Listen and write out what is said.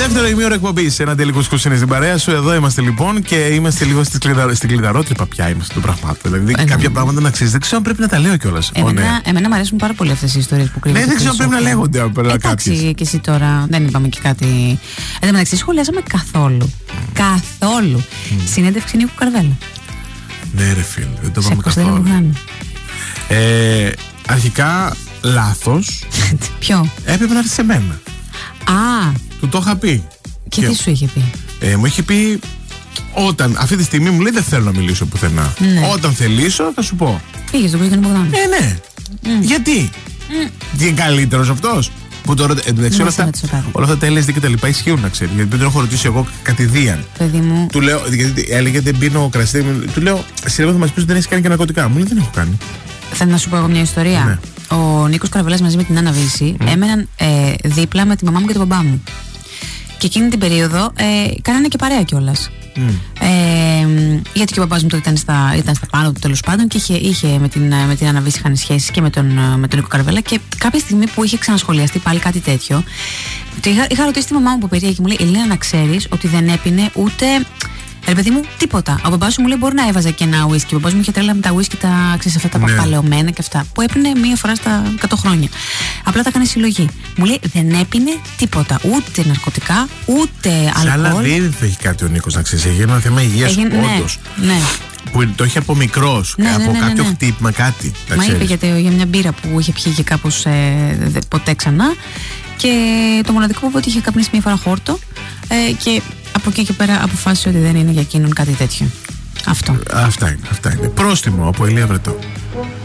Δεύτερο ημίωρο εκπομπής. Ένα τελικό σκουσίνι στην παρέα σου. Εδώ είμαστε λοιπόν και είμαστε λίγο στην κλειδαρότρυπα πια είμαστε των πραγμάτων. Δηλαδή κάποια πράγματα να ξέρεις. Δεν ξέρω αν πρέπει να τα λέω κιόλας. Εμένα μου αρέσουν πάρα πολύ αυτές οι ιστορίες που κρύβονται. Ναι, δεν ξέρω αν πρέπει να λέγονται. Εντάξει, και εσύ τώρα δεν είπαμε και κάτι. Εν τω μεταξύ, σχολιάζαμε καθόλου. Καθόλου. Συνέντευξη Νίκου Καρβέλα. Ναι, ρε φίλε, δεν το είπαμε καθόλου. Αρχικά λάθος. Ποιο? Έπρεπε να έρθει σε μένα. Α. Του το είχα πει. Και τι σου είχε πει? Μου είχε πει όταν αυτή τη στιγμή μου λέει δεν θέλω να μιλήσω πουθενά. Ναι. Όταν θελήσω θα σου πω. Πήγε στον Κωνσταντίνο Μπογδάνο. Ναι. Γιατί? Τι είναι καλύτερος αυτός? Που τώρα εντάξει, όλα αυτά τα LSD και τα λοιπά ισχύουν, να ξέρει. Γιατί δεν τον έχω ρωτήσει εγώ κατηδίαν. Παιδί μου. Του λέω, γιατί έλεγε δεν πίνω κρασί. Του λέω, συνέβη θα μας πεις ότι δεν έχει κάνει και ναρκωτικά. Μου λέει δεν έχω κάνει. Θέλω να σου πω εγώ μια ιστορία. Ναι. Ο Νίκος Καρβέλας μαζί με την Άννα Βύση έμεναν δίπλα με τη μαμά μου και τον μπαμπά μου. Και εκείνη την περίοδο κάνανε και παρέα κιόλας. Γιατί και ο παπάς μου τότε ήταν στα πάνω του τέλος πάντων και είχε με την Άννα Βύση είχαν σχέσεις και με τον Νίκο Καρβέλα. Και κάποια στιγμή που είχε ξανασχολιαστεί πάλι κάτι τέτοιο, είχα ρωτήσει τη μαμά μου που περίεργη και μου λέει: Ελίνα, να ξέρεις ότι δεν έπινε ούτε. Ρε παιδί μου, τίποτα. Ο μπαμπάς μου λέει: Μπορεί να έβαζε και ένα ουίσκι. Ο μπαμπάς μου είχε τρέλα με τα ουίσκι, αυτά τα παλαιωμένα και αυτά. Που έπινε μία φορά στα 100 χρόνια. Απλά τα έκανε συλλογή. Μου λέει: Δεν έπινε τίποτα. Ούτε ναρκωτικά, ούτε αλκοόλ. Σε άλλα δεν έχει κάτι ο Νίκος, να ξέρει. Έγινε ένα θέμα υγείας όντως. Ναι. Που το είχε από μικρός. Από κάποιο χτύπημα, κάτι. Μα είπε για μια μπύρα που είχε πιει και κάπως ποτέ ξανά. Και το μοναδικό που είπε ότι είχε καπνίσει μία φορά χόρτο. Και από εκεί και πέρα αποφάσισε ότι δεν είναι για εκείνον κάτι τέτοιο. Αυτό. Αυτά είναι. Πρόστιμο από Ηλία Βρετό.